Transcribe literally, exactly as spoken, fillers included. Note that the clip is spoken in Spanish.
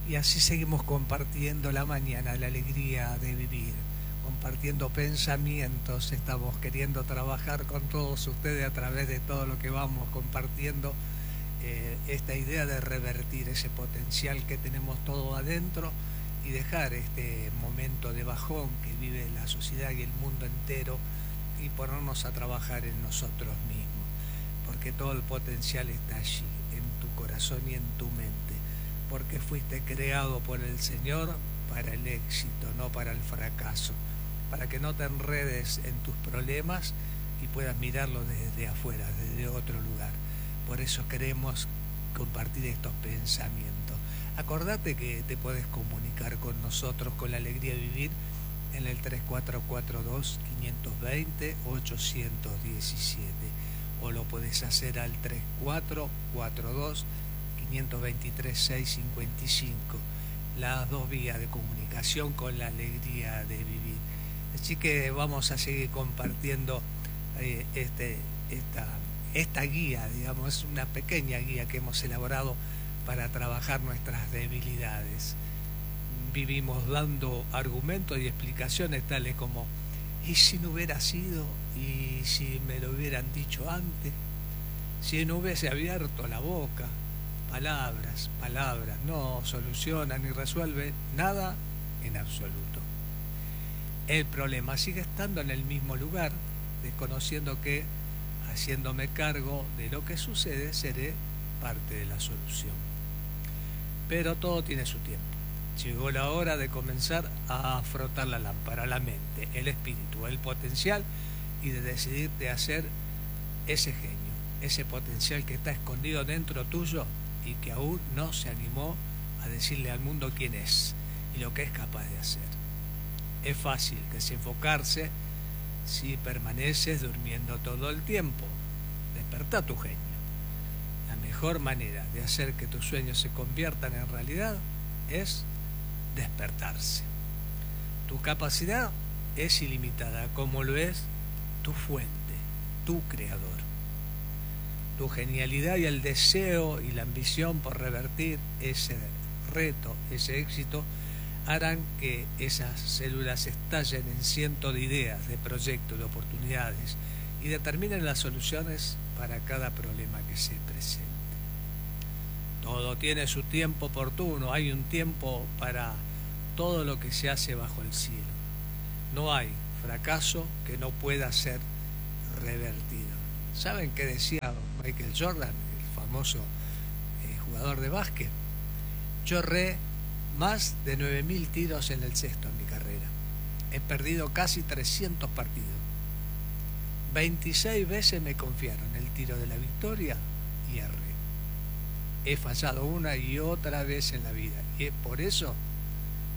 Y así seguimos compartiendo la mañana, la alegría de vivir, compartiendo pensamientos. Estamos queriendo trabajar con todos ustedes a través de todo lo que vamos compartiendo, eh, esta idea de revertir ese potencial que tenemos todo adentro y dejar este momento de bajón que vive la sociedad y el mundo entero y ponernos a trabajar en nosotros mismos, porque todo el potencial está allí, en tu corazón y en tu mente, porque fuiste creado por el Señor para el éxito, no para el fracaso, para que no te enredes en tus problemas y puedas mirarlo desde afuera, desde otro lugar. Por eso queremos compartir estos pensamientos. Acordate que te puedes comunicar con nosotros, con la alegría de vivir, en el tres cuatro cuatro dos, cinco dos cero, ocho uno siete, o lo puedes hacer al tres cuatro cuatro dos, cinco dos tres, seis cinco cinco, las dos vías de comunicación con la alegría de vivir. Así que vamos a seguir compartiendo eh, este, esta, esta guía, digamos, es una pequeña guía que hemos elaborado para trabajar nuestras debilidades. Vivimos dando argumentos y explicaciones tales como: ¿y si no hubiera sido? ¿Y si me lo hubieran dicho antes? Si no hubiese abierto la boca. Palabras, palabras, no solucionan ni resuelven nada en absoluto. El problema sigue estando en el mismo lugar, desconociendo que, haciéndome cargo de lo que sucede, seré parte de la solución. Pero todo tiene su tiempo. Llegó la hora de comenzar a frotar la lámpara, la mente, el espíritu, el potencial, y de decidirte a ser ese genio, ese potencial que está escondido dentro tuyo y que aún no se animó a decirle al mundo quién es y lo que es capaz de hacer. Es fácil desenfocarse si permaneces durmiendo todo el tiempo. Despertá tu genio. La mejor manera de hacer que tus sueños se conviertan en realidad es despertarse. Tu capacidad es ilimitada, como lo es tu fuente, tu creador. Tu genialidad y el deseo y la ambición por revertir ese reto, ese éxito, harán que esas células estallen en cientos de ideas, de proyectos, de oportunidades y determinen las soluciones para cada problema que se presente. Todo tiene su tiempo oportuno, hay un tiempo para todo lo que se hace bajo el cielo. No hay fracaso que no pueda ser revertido. ¿Saben qué decía Michael Jordan, el famoso eh, jugador de básquet? Yo erré más de nueve mil tiros en el cesto en mi carrera. He perdido casi trescientos partidos. veintiséis veces me confiaron el tiro de la victoria y erré. He fallado una y otra vez en la vida y por eso